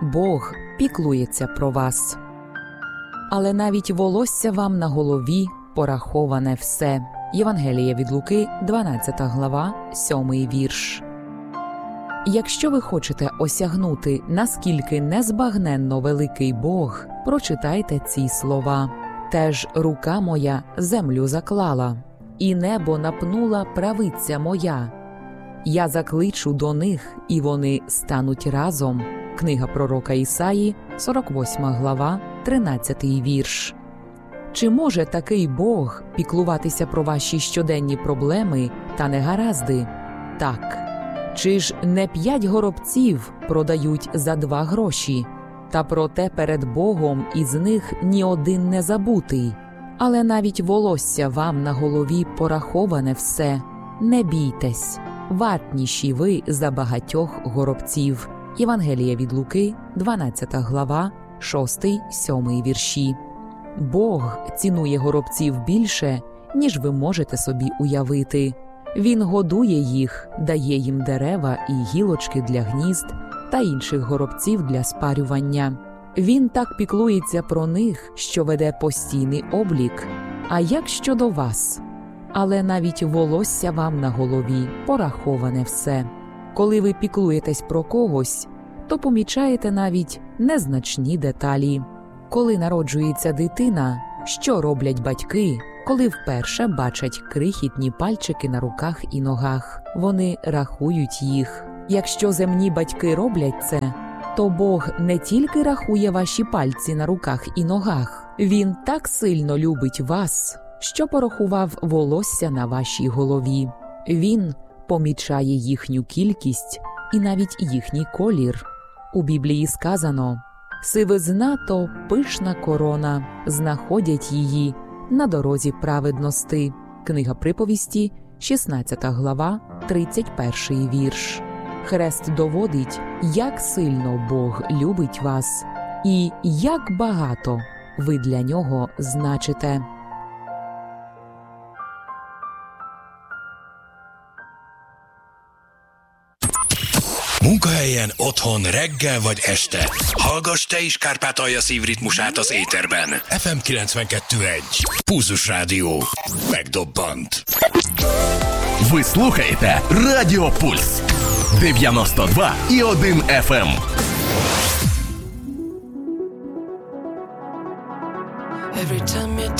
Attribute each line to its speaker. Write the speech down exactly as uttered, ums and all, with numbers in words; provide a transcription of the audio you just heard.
Speaker 1: Бог піклується про вас. Але навіть волосся вам на голові пораховане все. Євангеліє від Луки, дванадцята глава, сьомий вірш. Якщо ви хочете осягнути, наскільки незбагненно великий Бог, прочитайте ці слова. «Теж рука моя землю заклала, і небо напнула правиця моя. Я закличу до них, і вони стануть разом». Книга пророка Ісаї, сорок восьма глава, тринадцятий вірш. Чи може такий Бог піклуватися про ваші щоденні проблеми та негаразди? Так. Чи ж не п'ять горобців продають за два гроші? Та проте перед Богом із них ні один не забутий. Але навіть волосся вам на голові пораховане все. Не бійтесь, вартніші ви за багатьох горобців. Євангеліє від Луки, дванадцята глава, шостий сьомий вірші. Бог цінує горобців більше, ніж ви можете собі уявити. Він годує їх, дає їм дерева і гілочки для гнізд та інших горобців для спарювання. Він так піклується про них, що веде постійний облік. А як щодо вас? Але навіть волосся вам на голові пораховане все. Коли ви піклуєтесь про когось, то помічаєте навіть незначні деталі. Коли народжується дитина, що роблять батьки, коли вперше бачать крихітні пальчики на руках і ногах? Вони рахують їх. Якщо земні батьки роблять це, то Бог не тільки рахує ваші пальці на руках і ногах. Він так сильно любить вас, що порахував волосся на вашій голові. Він помічає їхню кількість і навіть їхній колір. У Біблії сказано: «Сивизна то пишна корона, знаходять її на дорозі праведності». Книга Приповісті, шістнадцята глава, тридцять перший вірш. Хрест доводить, як сильно Бог любить вас і як багато ви для нього значите.
Speaker 2: Munkahelyen, otthon, reggel vagy este. Hallgass te is Kárpátalja szívritmusát az éterben. ef em kilencvenkettő egy. Pulzus Rádió. Megdobbant.
Speaker 3: Ви слухаєте Радіо Пульс. дев'яносто два і один еф ем.
Speaker 4: Every time you